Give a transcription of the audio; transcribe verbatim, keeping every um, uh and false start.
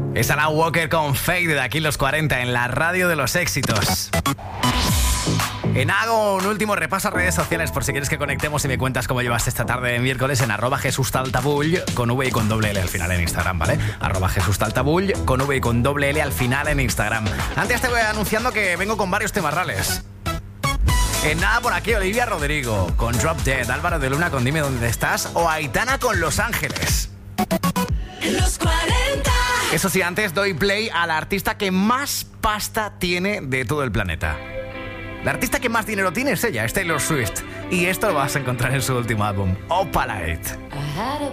Es Alan Walker con Fade de aquí los cuarenta en la radio de los éxitos. En hago un último repaso a redes sociales por si quieres que conectemos y me cuentas cómo llevaste esta tarde de miércoles en arroba Jesús Taltabull con V y con doble L al final en Instagram, ¿vale? Arroba Jesús Taltabull con V y con doble L al final en Instagram. Antes te voy anunciando que vengo con varios temas reales. En nada por aquí, Olivia Rodrigo con Drop Dead, Álvaro de Luna con Dime Dónde Estás o Aitana con Los Ángeles. Los cuarenta. Eso sí, antes doy play a la artista que más pasta tiene de todo el planeta. La artista que más dinero tiene es ella, es Taylor Swift. Y esto lo vas a encontrar en su último álbum, Opalite.